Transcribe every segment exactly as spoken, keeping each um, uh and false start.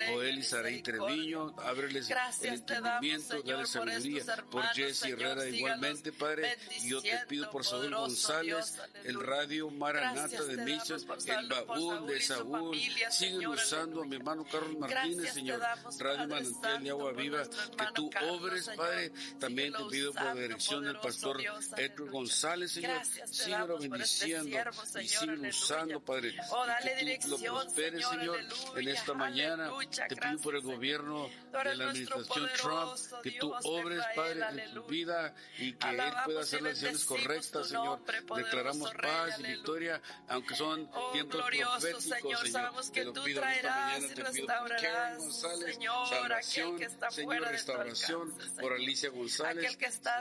Joel y Saraí Treviño, ábreles el entendimiento, dale sabiduría. Por Jesse Herrera igualmente, Padre, y yo te pido por Saúl González, el Radio Maranata de Mission, el baúl de Saúl, sigue usando a mi hermano Carlos Martínez, Señor, Radio Manantial de Agua Viva, que tú obres, Padre. También te pido por la dirección del pastor Edward González, Señor, síguelo bendiciendo y sigue usando, Padre, y que tú lo prosperes, Señor, en esta mañana. Te pido por el gobierno de la administración Trump, que tú obres, Padre, en tu vida y que él pueda hacer las decisiones correctas, Señor. Declaramos paz y victoria, aunque son tiempos proféticos, Señor. Te lo pido en esta mañana, te pido por Karen González, salvación, Señor, restauración, por Alicia González,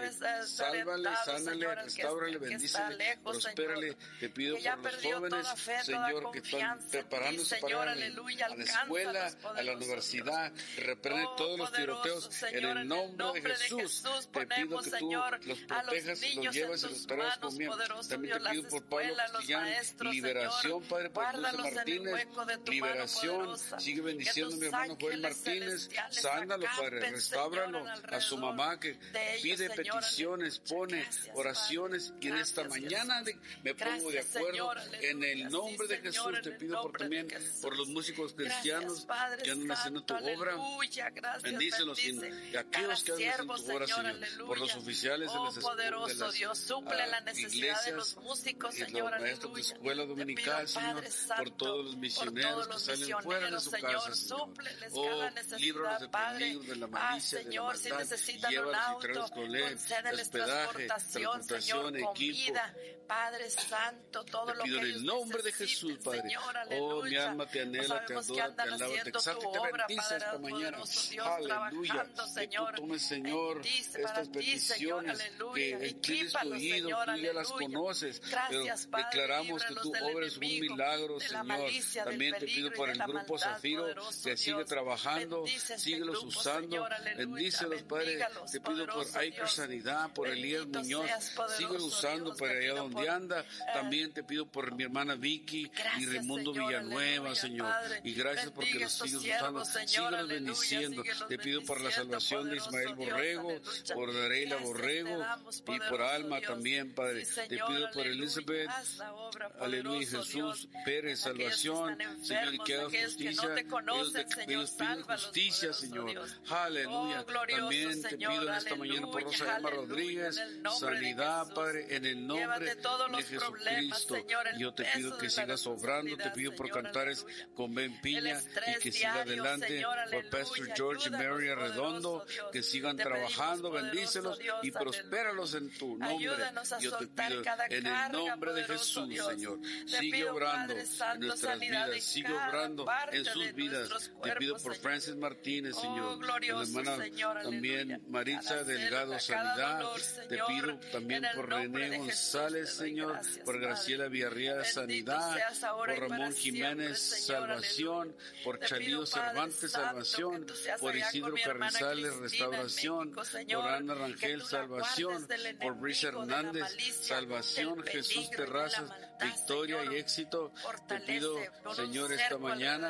sálvale, sánale, restáurale, bendícele, prospérale. Te pido por los jóvenes, Señor, que están preparándose para ir a la escuela, a la universidad. Reprende todos los tiroteos en el nombre de Jesús. Te pido que tú los protejas y los lleves y los traigas conmigo. También te pido por Pablo Castillán, liberación, Padre, por Dulce Martínez, liberación. Sigue bendiciendo a mi hermano Joel Martínez, sándalo, Padre, restábralo a su mamá que pide peticiones, pone oraciones, y en esta mañana me pongo de acuerdo en el nombre de Jesús. Te pido por también por los músicos cristianos que andan haciendo tu obra, bendícelos, y aquellos que andan haciendo tu obra, Señor, por los oficiales de las, de las uh, iglesias y los maestros de escuela dominical, Señor, por todos los misioneros que salen fuera de su casa, Señor. Oh, líbranos de peligro, de la malicia, de la maldad, llévalos y tráelos con él, hospedaje, transportación, equipo. Padre Santo, todo lo que pido en el nombre de Jesús, Padre. Oh, mi alma te anhela, te adora, te alaba, te exalta y te bendice esta mañana. Aleluya. Que tú tomes, Señor, estas peticiones que tienes tu oído, tú ya las conoces, pero declaramos que tú obres un milagro, Señor. También te pido por el grupo Zafiro que sigue trabajando, síguelos usando, bendícelos, Padre. Te pido por Iker Sanidad, por Elías Muñoz, síguelo usando para allá donde anda. También te pido por mi hermana Vicky y Raimundo Villanueva, Señor, y gracias porque los sigues usando, síguelos bendiciendo. Te pido por la salvación de Ismael Borrego, por Dareila Borrego y por Alma también, Padre. Te pido por Elizabeth, aleluya, Jesús Pérez, salvación, Señor, y que haga justicia. Ellos, ellos piden justicia, Señor, aleluya. También te pido en esta mañana por Rosa Emma Rodríguez, sanidad, Padre, en el nombre de Jesucristo. Yo te pido que sigas obrando, te pido por Cantares con Ben Piña y que siga adelante, por Pastor George y Mary Arredondo, que sigan trabajando, bendícelos y prospéralos en tu nombre. Yo te pido en el nombre de Jesús, Señor, sigue obrando en nuestras vidas, sigue obrando en sus vidas. Te pido por Francis Martínez, Señor, la hermana también Maritza Delgado, sanidad. Te pido también por René González, Señor, por Graciela Villarreal, sanidad, por Ramón Jiménez, salvación, por Chalío Cervantes, salvación, por Isidro Carrizales, restauración, por Ana Rangel, salvación, por Brisa Hernández, salvación, Jesús Terrazas, victoria y éxito. Te pido, Señor, esta mañana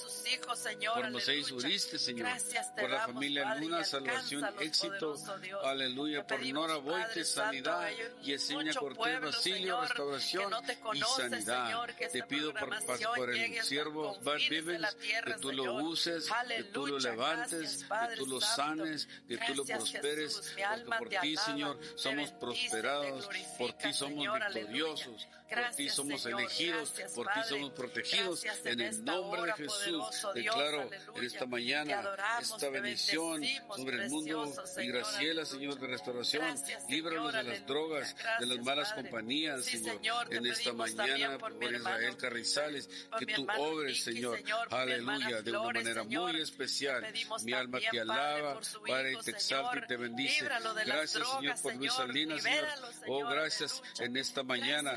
por Moisés Uriste, Señor, por la familia Luna, salvación, éxito, aleluya, por Nora Boite, sanidad, Yesenia Cortés Basilio, restauración y sanidad. Te pido por, por el siervo Bart Vivens, que tú lo uses, que tú lo levantes, que tú lo sanes, que tú lo prosperes, porque por ti, Señor, somos prosperados, por ti somos victoriosos, por ti somos elegidos, por ti somos protegidos. En el nombre de Jesús declaro en esta mañana esta bendición sobre el mundo y Graciela, Señor, de restauración. Líbranos de las drogas, de las malas compañías, Señor. En esta mañana por Israel Carrizales, que tú obres, Señor, aleluya, de una manera muy especial. Mi alma te alaba, Padre, te exalta y te bendice. Gracias, Señor, por Luis Salinas, Señor. Oh, gracias en esta mañana, aleluya.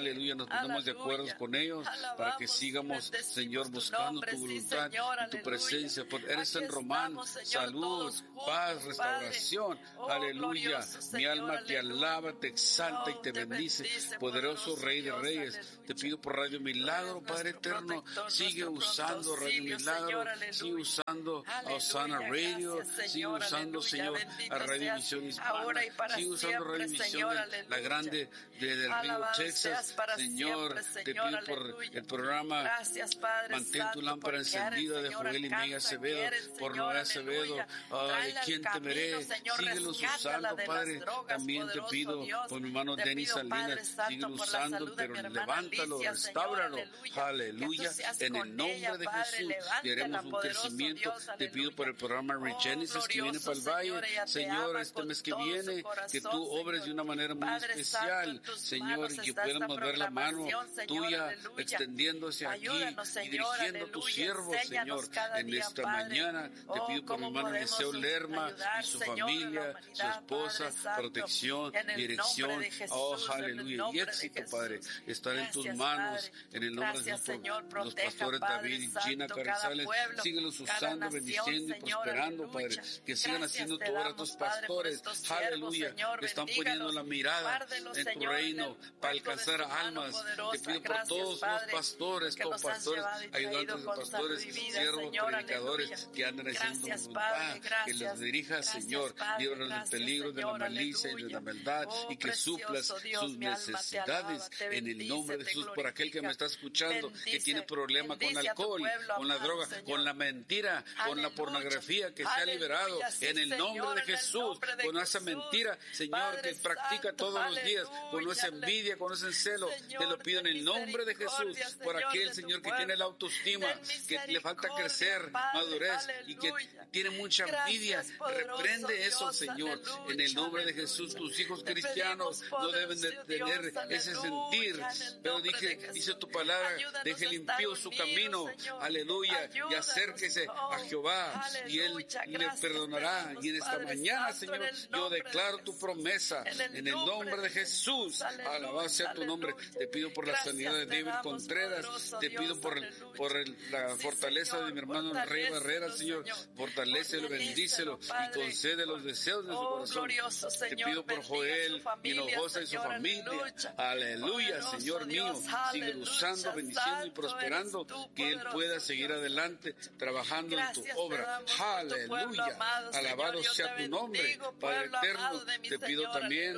aleluya, nos ponemos de acuerdo con ellos para que sigamos, Señor, buscando tu voluntad y tu presencia. Eres el Román, salud, paz, restauración, aleluya. Mi alma te alaba, te exalta y te bendice, poderoso Rey de Reyes. Te pido por Radio Milagro, Padre eterno, sigue usando Radio Milagro, sigue usando a Osana Radio, sigue usando, Señor, a Radio Misión Hispana, sigue usando Radio Misión de la Grande de Del Río, Texas. Señor, te pido por el programa Mantén tu lámpara encendida de Joel y Miguel Acevedo, por Noé Acevedo. Ay, ¿quién temeré? Síguelos usando, Padre. También te pido por mi hermano Denis Salinas, síguelo usando, pero levántalo, restáuralo. Aleluya. En el nombre de Jesús queremos un crecimiento. Te pido por el programa Regenesis que viene para el Valle. Señor, este mes que viene, que tú obres de una manera muy especial, Señor, y que podamos ver la mano tuya extendiéndose aquí y dirigiendo a tus siervos, Señor, en esta mañana. Te pido por mi hermano Eliseo Lerma y su familia, su esposa, protección, dirección, oh, aleluya, y éxito, Padre, estar en tus manos, en el nombre de Jesús, por los pastores David y Gina Carrizales, síguelos usando, bendiciendo y prosperando, Padre, que sigan haciendo tu obra a tus pastores, aleluya, que están poniendo la mirada en tu reino para alcanzar almas. Te pido por todos los pastores, copastores, ayudantes de pastores, siervos, predicadores que andan haciendo tu voluntad, que los dirijas, Señor, líbranos del peligro de la malicia y de la maldad, y que suplas sus necesidades en el nombre de Jesús. Por aquel que me está escuchando, que tiene problema con el alcohol, con la droga, con la mentira, con la pornografía, que sea liberado en el nombre de Jesús, con esa mentira, Señor, que practica todos los días, con esa envidia, con ese celo, te lo pido en el nombre de Jesús. Por aquel, Señor, que tiene la autoestima, que le falta crecer, madurez y que tiene mucha envidia, reprende eso, Señor, en el nombre de Jesús. Tus hijos cristianos no deben de tener ese sentir, pero dije, dice tu palabra, deje limpio su camino, aleluya, y acérquese a Jehová y Él le perdonará. Y en esta mañana, Señor, yo declaro tu promesa en el nombre de Jesús. Alabado sea tu nombre. Te pido por la sanidad de David Contreras, te pido por, el, por el, la fortaleza de mi hermano Rey Barrera, Señor, fortalécelo, bendícelo y concede los deseos de su corazón. Te pido por Joel Hinojosa y su familia, aleluya, Señor mío, sigue usando, bendiciendo y prosperando, que Él pueda seguir adelante trabajando en tu obra, aleluya, alabado sea tu nombre, Padre eterno. Te pido también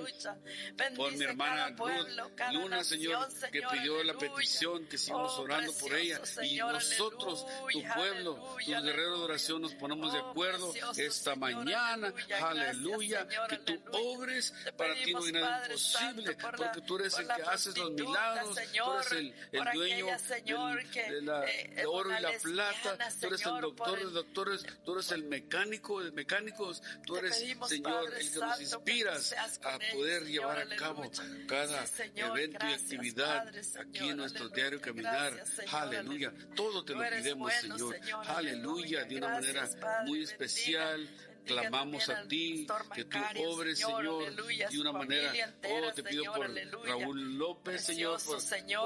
por mi hermana Ruth Luna, Señor, que pidió la petición, que sigamos orando por ella, y nosotros, tu pueblo, tus guerreros de oración, nos ponemos de acuerdo esta mañana, aleluya, que tú obres, para ti no hay nada imposible, porque tú eres el que haces los milagros, tú eres el, el dueño del, de la de oro y la plata, tú eres el doctor de doctores, tú eres el mecánico de mecánicos, tú eres, Señor, el que nos inspiras a poder llevar a cabo cada evento y actividad aquí en nuestro diario caminar, aleluya, todo te lo pidemos, Señor, aleluya, de una manera muy especial. Clamamos a ti, que tú obres, Señor, de una manera. Oh, te pido por Raúl López, Señor, por,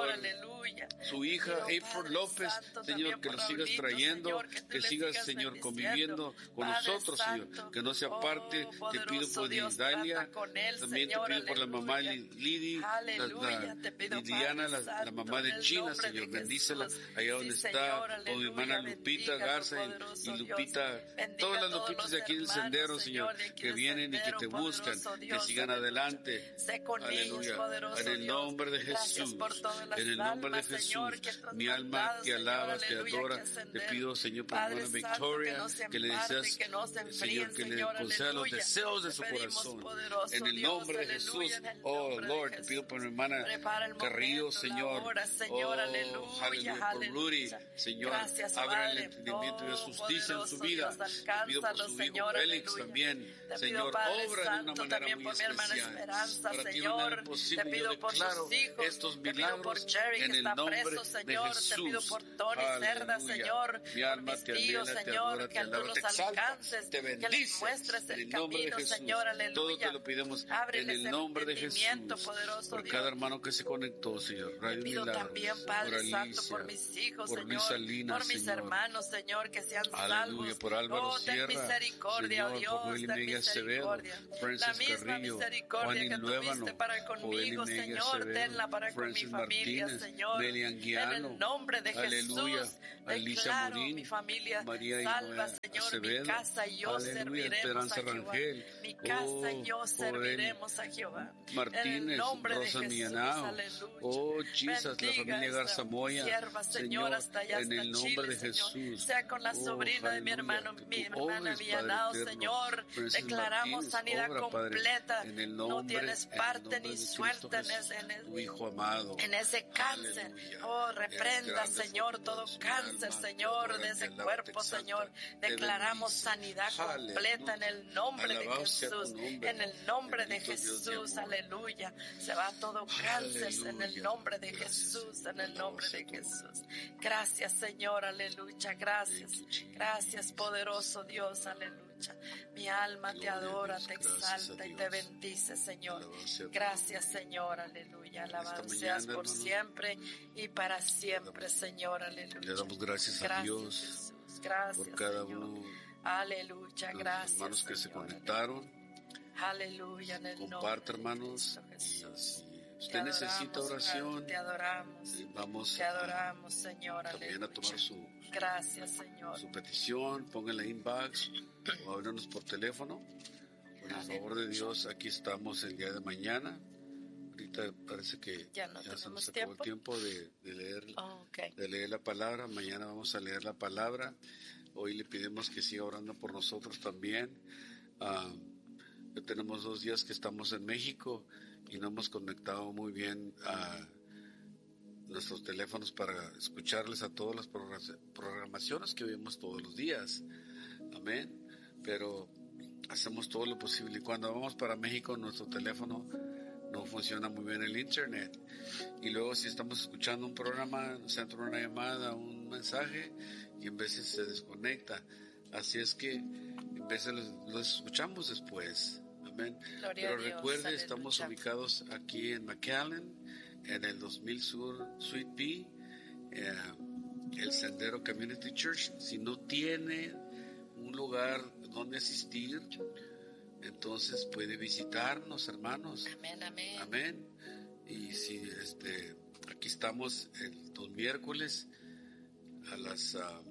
por su hija April López, Señor, que lo sigas trayendo, que sigas, Señor, conviviendo con nosotros, Señor, que no se aparte. Te pido por Dalia, también te pido por la mamá Lidi, la, la, Lidiana, la, la mamá de China, Señor, bendícela allá donde está, con mi hermana Lupita Garza y, y Lupita, todas las Lupitas de aquí del Sendero, Señor, que vienen y que te buscan, que sigan adelante, aleluya, en el nombre de Jesús, en el nombre de Jesús, mi alma te alaba, te adora, te pido, Señor, por hermana Victoria, que le deseas, Señor, que le conceda los deseos de su corazón, en el nombre de Jesús. Oh, Lord, te pido por mi hermana Carrillo, Señor, oh, aleluya, por Rudy, Señor, abre el entendimiento de justicia en su vida, te pido por su hijo Félix aleluya. también, Te Señor, pido, Padre obra de una Santo, manera también muy por mi hermana especial. Esperanza, Para ti no nada Señor. imposible. Te Yo pido por declaro sus hijos. estos Te pido por milagros Jerry, que en el está nombre preso, de Señor. Te pido Jesús. por Tony Cerda, Aleluya. Señor. Mi Por alma mis te tíos, anhela, te Señor. adora, Que te tú alaba, los te exalta, alcances. te Que les bendice. muestres En el el nombre de camino, Jesús. Señor. Aleluya. Todo te lo pedimos en Ábreles el el nombre de entendimiento, Jesús. poderoso Por Dios. cada hermano que se conectó, Señor. Te Radio pido Milagros. también, Por Padre Santo, Alicia. por mis hijos, Por Luis Señor, Salinas, por mis Señor. hermanos, Señor, que sean Aleluya, salvos. por Álvaro Oh, ten Sierra, misericordia, oh Señor, Dios, por Joel ten Miguel Acevedo, misericordia. Francis La misma Carrillo, misericordia Juan que Luébano, tuviste para Joel conmigo, Miguel Señor, Acevedo, tenla para con mi Francis familia, Martínez, Señor. Melian En Guiano, el nombre de aleluya, Jesús, Alicia declaro Morín, mi familia María salva, Inoa Señor, Acevedo, mi casa y yo aleluya, serviremos Esperanza a Jehová. Rangel, Mi casa y yo oh, serviremos a Jehová. En el Martínez, nombre de Rosa Jesús, Mianao, aleluya. oh, Jesus, la Bendiga familia esta Garza Moya, sierva, Señor, Señor, hasta allá, en hasta el nombre Chile, de Señor. Jesús. Sea con la Oh, sobrina de mi aleluya, hermano, que mi tú hermana obres, Villanao, Padre eterno. Señor. Francis Declaramos Martínez, sanidad obra, Padre, completa. en el No nombre, tienes en el parte nombre ni de Cristo suerte en Jesús, ese, en ese- tu Hijo amado. en ese cáncer. Aleluya. Oh, Es reprenda, grande Señor, tu todo Dios, mi cáncer, alma te Señor, adora, de te ese alaba, te cuerpo, exalta, Señor. te Declaramos bendice. sanidad completa en el nombre de Alabado sea tu Jesús. nombre. En el nombre de Bendito Dios de Jesús, amor. aleluya. Se va todo cáncer en el Aleluya. nombre de Gracias, Jesús, Señor. en el nombre Alabado de sea tu Jesús. Gracias, Señor, aleluya. Gracias. Thank you, Jesus. Gracias, poderoso Dios, aleluya. Mi alma te Gloria a adora, Dios. te Gracias a exalta y Dios. te bendice, Señor. Alabado sea tu Gracias, Señor, aleluya. Alabado Esta seas mañana, por hermanos, siempre y para siempre, Señor, aleluya. Le damos gracias a Gracias, Dios Jesús. Gracias, por cada Señor. uno Aleluya, de los gracias, hermanos que se Señor. conectaron. Aleluya, en el Comparte, nombre de hermanos. Cristo Y Jesús. si Te usted necesita adoramos, oración, Te adoramos. eh, vamos Te a, adoramos, Señor, también aleluya. a tomar su, Gracias, Señor. su petición. Póngala en inbox o háblenos por teléfono. Por el favor de Dios, aquí estamos el día de mañana. Ahorita parece que Ya no se tenemos nos acabó el tiempo. tiempo de, de leer Oh, ok. de leer la palabra. Mañana vamos a leer la palabra. Hoy le pedimos que siga orando por nosotros también. Ah, ya tenemos dos días que estamos en México y no hemos conectado muy bien a nuestros teléfonos para escucharles a todas las progr- programaciones que vemos todos los días. Amén. Pero hacemos todo lo posible. Y cuando vamos para México, nuestro teléfono no funciona muy bien el internet. Y luego si estamos escuchando un programa, nos entra una llamada, un mensaje, y en veces se desconecta. Así es que en veces los, los escuchamos después. Amén. Gloria Pero a Dios, recuerde, aleluya. estamos ubicados aquí en McAllen, en el dos mil Sur Suite B, eh, el Sendero Community Church. Si no tiene un lugar donde asistir, entonces puede visitarnos, hermanos. Amén, amén. Amén. Y si este, aquí estamos el, los miércoles a las uh,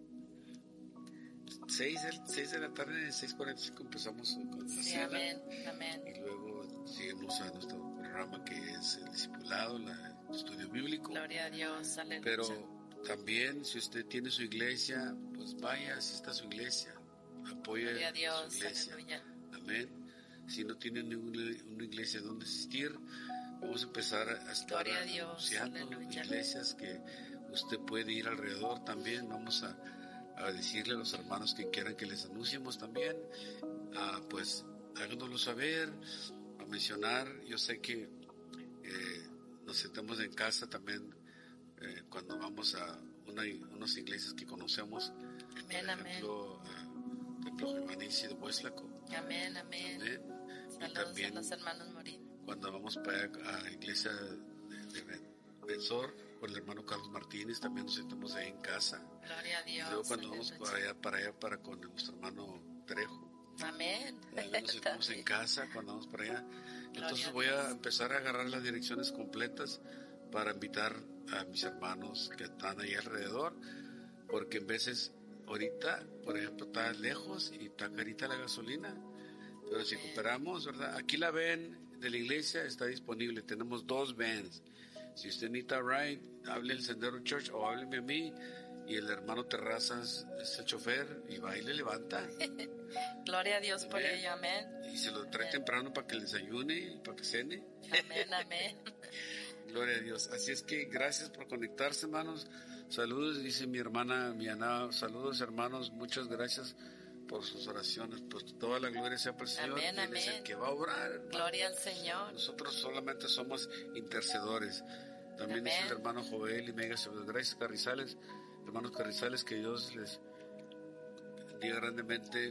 seis, seis de la tarde, seis cuarenta y cinco empezamos con la Sí, cena. amén, amén. Y luego seguimos a nuestro programa que es el discipulado, la- el estudio bíblico. Gloria a Dios, aleluya. Pero también si usted tiene su iglesia, pues vaya, asista a su iglesia, apoye Gloria a a su Dios, iglesia. aleluya. Amén. Si no tiene ninguna una iglesia donde asistir, vamos a empezar a estar Gloria a Dios, anunciando aleluya. iglesias que usted puede ir alrededor también. Vamos a, a decirle a los hermanos que quieran que les anunciemos también, ah, pues háganoslo saber, a mencionar. Yo sé que eh, nos sentamos en casa también eh, cuando vamos a una, unas iglesias que conocemos, Amén, por amén. ejemplo, ah, Templo Germanici de Hueslaco. Amén, amén. Amén. Y Saludos también a los hermanos Morín. cuando vamos para allá a la iglesia de, de Ben- Bensor con el hermano Carlos Martínez, también nos sentamos ahí en casa. Gloria a Y Dios. luego cuando vamos aleluya. para allá, para allá, para con nuestro hermano Trejo, Amén. también nos sentamos en También. casa cuando vamos para allá. Entonces a voy a Dios. empezar a agarrar las direcciones completas para invitar a mis hermanos que están ahí alrededor, porque en veces ahorita, por ejemplo, está lejos y está carita la gasolina. Pero si cooperamos, ¿verdad? Aquí la ven de la iglesia está disponible. Tenemos dos vans. Si usted necesita ride, hable el Sendero Church o hábleme a mí. Y el hermano Terrazas es el chofer y va y le levanta. Gloria a Dios por Amén. ello. Amén. Y se lo trae Amén. temprano para que le desayune y para que cene. Amén, amén. Gloria a Dios. Así es que gracias por conectarse, hermanos. Saludos, dice mi hermana Miana. Saludos, hermanos. Muchas gracias por sus oraciones. Pues toda la gloria sea para el Señor. Amén, Él es el amén. que va a obrar, hermano. Gloria al Señor. Nosotros solamente somos intercedores. También Amén. dice el hermano Joel y Mega, gracias Carrizales, hermanos Carrizales, que Dios les bendiga grandemente.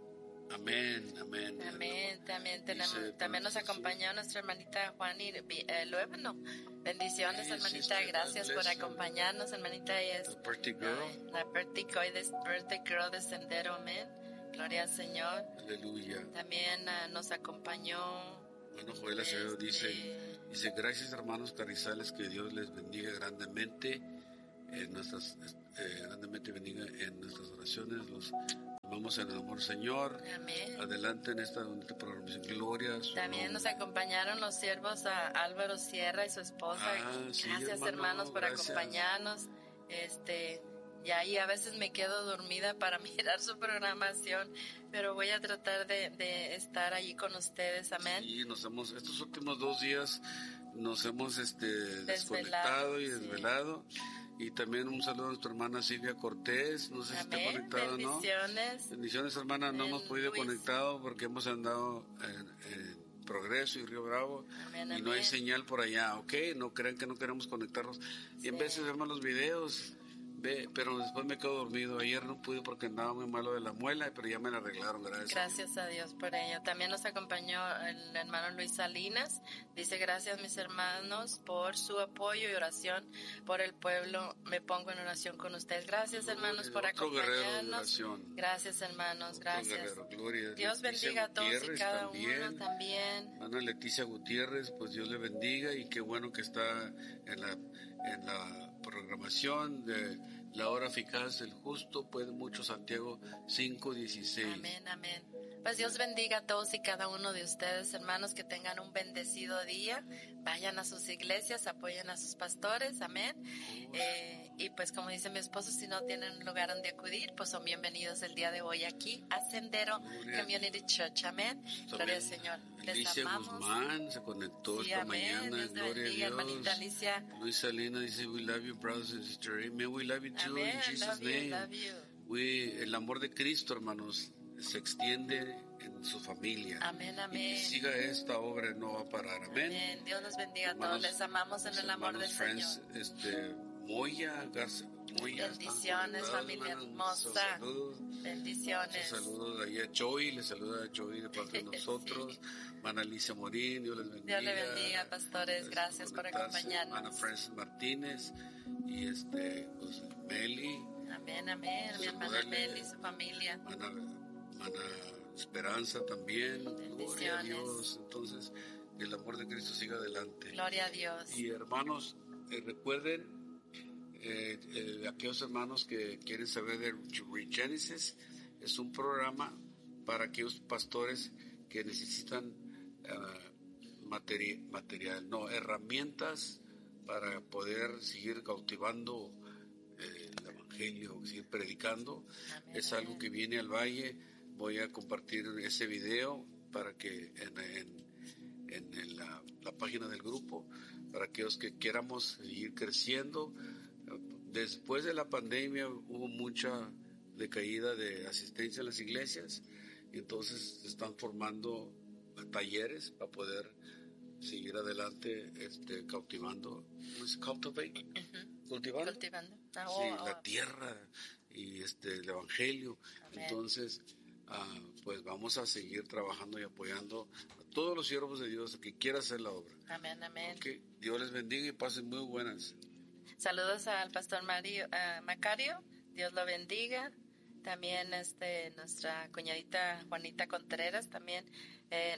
Amén, amén. Amén. También tenemos, Dice, también nos acompañó nuestra hermanita Juan y eh, Luébano. Bendiciones, Yes, hermanita. sister, Gracias God por bless you. acompañarnos, hermanita. Ella es The birthday girl. la birthday girl de, birthday girl de Sendero. Amén. Gloria al Señor. Aleluya. También uh, nos acompañó. Bueno, Joel Acevedo este, dice, dice, gracias hermanos Carrizales, que Dios les bendiga grandemente en nuestras, eh, grandemente bendiga en nuestras oraciones. Los amamos en el amor, Señor. Amén. Adelante en esta bonita programación. Gloria a su También nos nombre. acompañaron los siervos a Álvaro Sierra y su esposa. Ah, sí, Gracias, hermano, hermanos, por gracias. acompañarnos. Este, y ahí a veces me quedo dormida para mirar su programación, pero voy a tratar de, de estar allí con ustedes. Amén. Sí, nos hemos, estos últimos dos días nos hemos este, Desvelado, desconectado y sí. desvelado. Y también un saludo a nuestra hermana Silvia Cortés, no sé si está Amén. conectada o no. Bendiciones. Bendiciones, hermana, no En hemos podido Luis. conectado porque hemos andado en, en Progreso y Río Bravo. Amén, Y no hay amén. señal por allá, ¿ok? No crean que no queremos conectarnos. Y en Sí. veces vemos los videos, ve, pero después me quedo dormido. Ayer no pude porque andaba muy malo de la muela, pero ya me la arreglaron, gracias. Gracias a Dios por ello. También nos acompañó el hermano Luis Salinas. Dice, gracias mis hermanos por su apoyo y oración por el pueblo. Me pongo en oración con ustedes. Gracias hermanos por Otro guerrero de acompañarnos. oración. Gracias hermanos, Otro gracias. guerrero, gloria. Dios Leticia bendiga a todos y Gutiérrez cada también. uno también. Ana Leticia Gutiérrez, pues Dios le bendiga y qué bueno que está en la, en la programación de la hora eficaz del justo, puede mucho, Santiago cinco dieciséis. Amén, amén. Pues Dios bendiga a todos y cada uno de ustedes, hermanos, que tengan un bendecido día. Vayan a sus iglesias, apoyen a sus pastores, amén. Eh, y pues como dice mi esposo, si no tienen un lugar donde acudir, pues son bienvenidos el día de hoy aquí a Sendero Gloria. Community Church, amén. Gloria al Señor. Les Alicia amamos. Guzmán se conectó Sí, esta amén. mañana, Dios te gloria bendiga, a Dios. hermanita Alicia. Luis Salina dice, we love you, brothers and sisters. Amen, we love you too, Amén. in Jesus' Love you, name. love you. We, el amor de Cristo, hermanos, se extiende en su familia. Amén, Y amén. que siga esta obra, no va a parar. Amén. Amén. Dios los bendiga a todos. Hermanos, Les amamos en Los el amor del hermanos Friends, Señor. este, Moya, Garza, Moya. están Bendiciones, conectados, familia hermanos. hermosa. Saludos. Bendiciones. Saludos ahí a Joey, le saluda a Joey de parte de nosotros. Mana Alicia Morín, Dios les bendiga. Dios le bendiga, pastores. Gracias por acompañarnos. Ana Francis Martínez y este, pues, Meli, Amén, amén. Mi hermana Saludarle. Meli y su familia. Mana, Mana Esperanza también. Gloria a Bendiciones. Dios. Entonces, el amor de Cristo siga adelante. Gloria a Dios. Y hermanos, eh, recuerden, eh, eh, aquellos hermanos que quieren saber de Regenesis, es un programa para aquellos pastores que necesitan uh, materi- material, no, herramientas para poder seguir cautivando eh, el Evangelio, seguir predicando. Amén, Es algo amén. que viene al valle. Voy a compartir ese video para que en, en, en la, la página del grupo, para aquellos que queramos seguir creciendo. Después de la pandemia hubo mucha decaída de asistencia a las iglesias, y entonces se están formando talleres para poder seguir adelante, este, cautivando, ¿cómo es? Cultivate, Ujú. cultivando, Cultivando. Ah, sí, oh, oh. la tierra y este, el evangelio. Amén. Entonces, ah, pues vamos a seguir trabajando y apoyando a todos los siervos de Dios que quieran hacer la obra. Amén, amén. Que Dios les bendiga y pasen muy buenas. Saludos al pastor Mario, uh, Macario. Dios lo bendiga. También este, nuestra cuñadita Juanita Contreras también. Eh,